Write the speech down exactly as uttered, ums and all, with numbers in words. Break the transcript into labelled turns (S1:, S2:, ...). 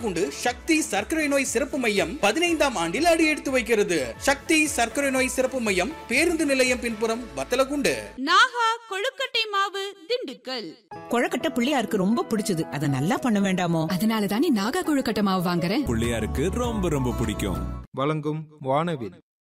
S1: வத்தலகுண்டு சக்தி சர்க்கரை நோய் சிறப்பு மையம் பதினைந்தாம் ஆண்டில் அடி எடுத்து வைக்கிறது. சக்தி சர்க்கரை நோய் சிறப்பு மையம் பேருந்து நிலையம் பின்புறம் வத்தலகுண்டு.
S2: நாகா கொழுக்கட்டை மாவு திண்டுக்கல்.
S3: கொழுக்கட்டை பிள்ளையாருக்கு ரொம்ப பிடிச்சது, அதை நல்லா பண்ண வேண்டாமோ?
S4: அதனால தானே நாகா கொழுக்கட்டை மாவு வாங்குறேன்.
S5: பிள்ளையாருக்கு ரொம்ப ரொம்ப பிடிக்கும்.
S6: வழங்கும் வானவில்